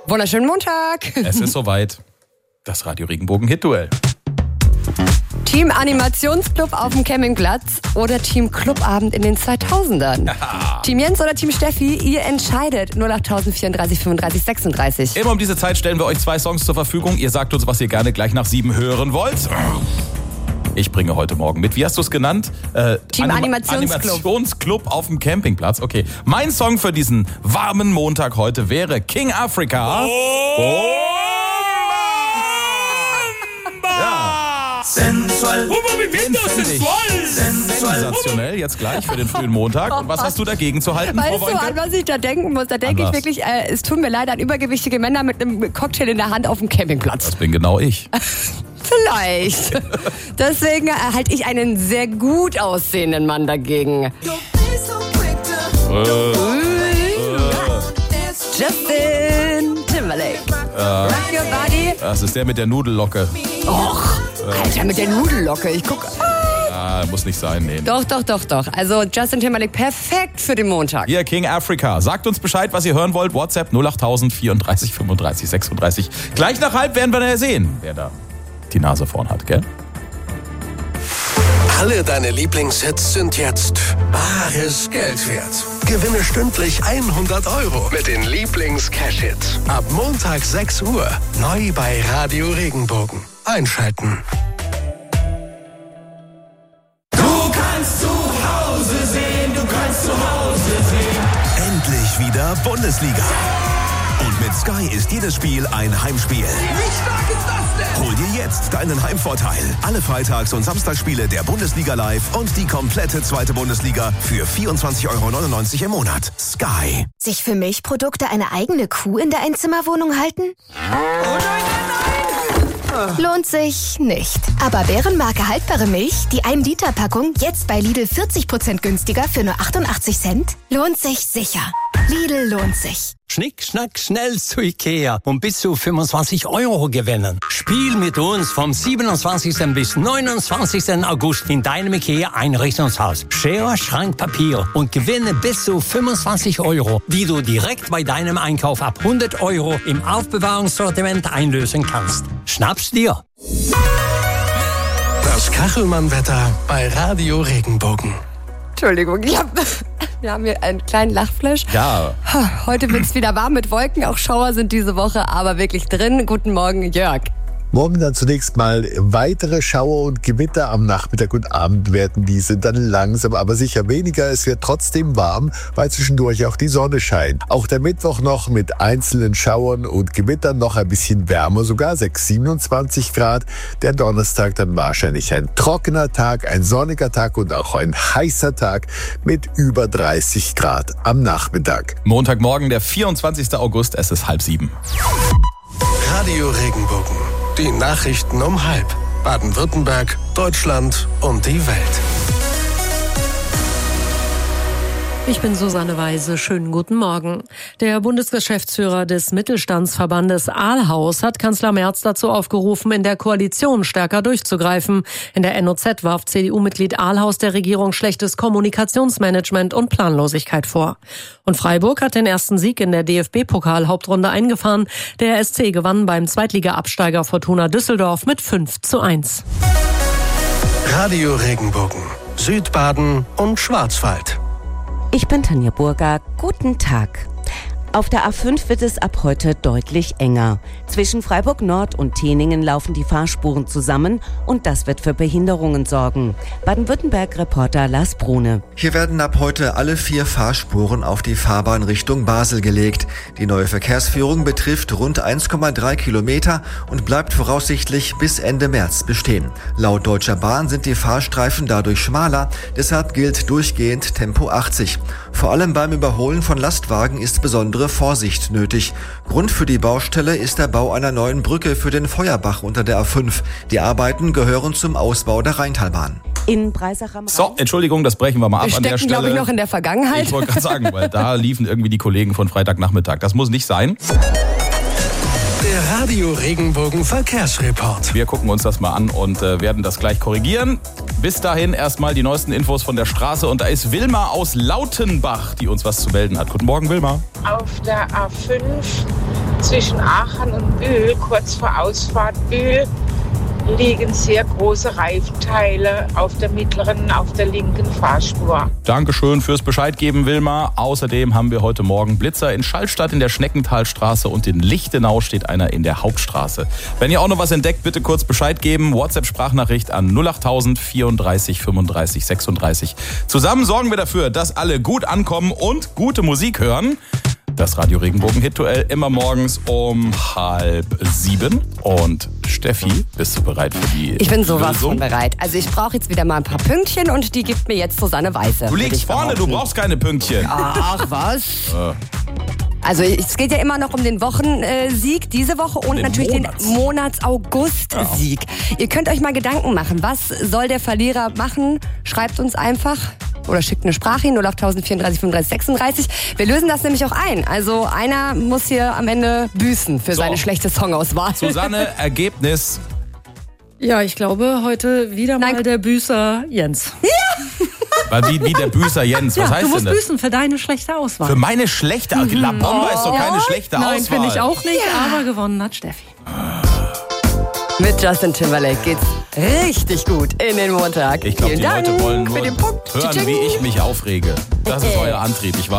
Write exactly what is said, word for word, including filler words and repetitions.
Wunderschönen Montag. Es ist soweit. Das Radio Regenbogen Hit-Duell. Team Animationsclub auf dem Campingplatz oder Team Clubabend in den zweitausendern? Ja. Team Jens oder Team Steffi? Ihr entscheidet. null acht vierunddreißig fünfunddreißig sechsunddreißig. Immer um diese Zeit stellen wir euch zwei Songs zur Verfügung. Ihr sagt uns, was ihr gerne gleich nach sieben hören wollt. Ich bringe heute Morgen mit. Wie hast du es genannt? Äh, Team Anim- Animationsclub. Animationsclub auf dem Campingplatz. Okay. Mein Song für diesen warmen Montag heute wäre King Africa. Oh. Oh. Ja. Sensual. Sensationell, jetzt gleich für den frühen Montag. Und was hast du dagegen zu halten, Weißt Frau du, Weinke? an was ich da denken muss? Da denke An ich was? wirklich, äh, es tut mir leid, an übergewichtige Männer mit einem Cocktail in der Hand auf dem Campingplatz. Das bin genau ich. Vielleicht. Deswegen halte ich einen sehr gut aussehenden Mann dagegen. Äh, Justin Timberlake. Rock your body. das ist der mit der Nudellocke. Och, Alter, mit der Nudellocke. Ich guck. Ah, muss nicht sein, nee. Doch, doch, doch, doch. Also Justin Timberlake, perfekt für den Montag. Hier King Africa. Sagt uns Bescheid, was ihr hören wollt. WhatsApp null acht vierunddreißig fünfunddreißig sechsunddreißig. Gleich nach halb werden wir dann sehen, wer da die Nase vorn hat, gell? Alle deine Lieblingshits sind jetzt bares Geld wert. Gewinne stündlich hundert Euro mit den Lieblings-Cash-Hits. Ab Montag sechs Uhr. Neu bei Radio Regenbogen. Einschalten. Du kannst zu Hause sehen, du kannst zu Hause sehen. Endlich wieder Bundesliga. Und mit Sky ist jedes Spiel ein Heimspiel. Wie stark ist das denn? Hol dir jetzt deinen Heimvorteil. Alle Freitags- und Samstagsspiele der Bundesliga live und die komplette zweite Bundesliga für vierundzwanzig Euro neunundneunzig im Monat. Sky. Sich für Milchprodukte eine eigene Kuh in der Einzimmerwohnung halten? Oh nein, nein, nein! Lohnt sich nicht. Aber Bärenmarke haltbare Milch, die ein Liter Packung, jetzt bei Lidl vierzig Prozent günstiger für nur achtundachtzig Cent? Lohnt sich sicher. Lidl lohnt sich. Schnick, schnack, schnell zu Ikea und bis zu fünfundzwanzig Euro gewinnen. Spiel mit uns vom siebenundzwanzigsten bis neunundzwanzigsten August in deinem Ikea-Einrichtungshaus. Schere, Schrank, Papier und gewinne bis zu fünfundzwanzig Euro, die du direkt bei deinem Einkauf ab hundert Euro im Aufbewahrungssortiment einlösen kannst. Schnapp's dir! Das Kachelmann-Wetter bei Radio Regenbogen. Entschuldigung, ich hab, wir haben hier einen kleinen Lachflash. Ja. Heute wird's wieder warm mit Wolken. Auch Schauer sind diese Woche aber wirklich drin. Guten Morgen, Jörg. Morgen dann zunächst mal weitere Schauer und Gewitter. Am Nachmittag und Abend werden diese dann langsam, aber sicher weniger. Es wird trotzdem warm, weil zwischendurch auch die Sonne scheint. Auch der Mittwoch noch mit einzelnen Schauern und Gewittern noch ein bisschen wärmer, sogar sechs, siebenundzwanzig Grad. Der Donnerstag dann wahrscheinlich ein trockener Tag, ein sonniger Tag und auch ein heißer Tag mit über dreißig Grad am Nachmittag. Montagmorgen, der vierundzwanzigsten August, es ist halb sieben. Radio Regenbogen. Die Nachrichten um halb. Baden-Württemberg, Deutschland und die Welt. Ich bin Susanne Weise. Schönen guten Morgen. Der Bundesgeschäftsführer des Mittelstandsverbandes Ahlhaus hat Kanzler Merz dazu aufgerufen, in der Koalition stärker durchzugreifen. In der N O Z warf C D U-Mitglied Ahlhaus der Regierung schlechtes Kommunikationsmanagement und Planlosigkeit vor. Und Freiburg hat den ersten Sieg in der D F B-Pokal-Hauptrunde eingefahren. Der S C gewann beim Zweitliga-Absteiger Fortuna Düsseldorf mit fünf zu eins. Radio Regenbogen. Südbaden und Schwarzwald. Ich bin Tanja Burger. Guten Tag. Auf der A fünf wird es ab heute deutlich enger. Zwischen Freiburg Nord und Teningen laufen die Fahrspuren zusammen und das wird für Behinderungen sorgen. Baden-Württemberg-Reporter Lars Brune. Hier werden ab heute alle vier Fahrspuren auf die Fahrbahn Richtung Basel gelegt. Die neue Verkehrsführung betrifft rund eins Komma drei Kilometer und bleibt voraussichtlich bis Ende März bestehen. Laut Deutscher Bahn sind die Fahrstreifen dadurch schmaler, deshalb gilt durchgehend Tempo achtzig. Vor allem beim Überholen von Lastwagen ist besondere Vorsicht nötig. Grund für die Baustelle ist der Bau einer neuen Brücke für den Feuerbach unter der A fünf. Die Arbeiten gehören zum Ausbau der Rheintalbahn. In Breisach am So, Entschuldigung, das brechen wir mal ab Wir an der stecken, Stelle. glaube ich, noch in der Vergangenheit. Ich wollte gerade sagen, weil da liefen irgendwie die Kollegen von Freitagnachmittag. Das muss nicht sein. Der Radio Regenbogen Verkehrsreport. Wir gucken uns das mal an und äh, werden das gleich korrigieren. Bis dahin erstmal die neuesten Infos von der Straße. Und da ist Wilma aus Lautenbach, die uns was zu melden hat. Guten Morgen, Wilma. Auf der A fünf zwischen Aachen und Bühl, kurz vor Ausfahrt Bühl, liegen sehr große Reifenteile auf der mittleren, auf der linken Fahrspur. Dankeschön fürs Bescheid geben, Wilma. Außerdem haben wir heute Morgen Blitzer in Schallstadt in der Schneckentalstraße und in Lichtenau steht einer in der Hauptstraße. Wenn ihr auch noch was entdeckt, bitte kurz Bescheid geben. WhatsApp-Sprachnachricht an null acht tausend vierunddreißig fünfunddreißig sechsunddreißig. Zusammen sorgen wir dafür, dass alle gut ankommen und gute Musik hören. Das Radio Regenbogen Hit-Duell immer morgens um halb sieben. Und Steffi, bist du bereit für die Ich bin sowas Lösung? von bereit. Also ich brauche jetzt wieder mal ein paar Pünktchen und die gibt mir jetzt Susanne Weise. Du liegst vorne, du brauchst keine Pünktchen. Ach, was? Äh. Also es geht ja immer noch um den Wochensieg diese Woche und Den natürlich Monats. den Monats-August-Sieg. Ihr könnt euch mal Gedanken machen, was soll der Verlierer machen? Schreibt uns einfach oder schickt eine Sprache null acht tausend vierunddreißig fünfunddreißig sechsunddreißig. Wir lösen das nämlich auch ein. Also einer muss hier am Ende büßen für So. seine schlechte Songauswahl. Susanne, Ergebnis. Ja, ich glaube heute wieder mal Nein. der Büßer Jens. Weil Wie, wie der Büßer Jens, was Ja, heißt du musst denn das? büßen für deine schlechte Auswahl. Für meine schlechte, mhm. La Bomba ist doch keine schlechte Nein, Auswahl. finde ich auch nicht, aber gewonnen hat Steffi. Mit Justin Timberlake geht's richtig gut in den Montag. Ich glaube, Vielen die Dank Leute wollen nur für den Punkt. hören, Tsching. wie ich mich aufrege. Das ist euer Antrieb. Ich weiß.